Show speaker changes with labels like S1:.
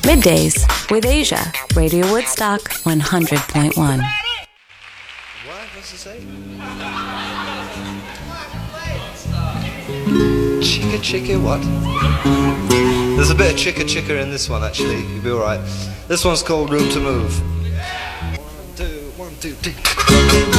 S1: Middays with Asia, Radio Woodstock 100.1.
S2: What? What's it say? Chicka chicka what? There's a bit of chicka chicka in this one actually, you'll be alright. This one's called Room to Move. 1, 2, 1, 2, 3.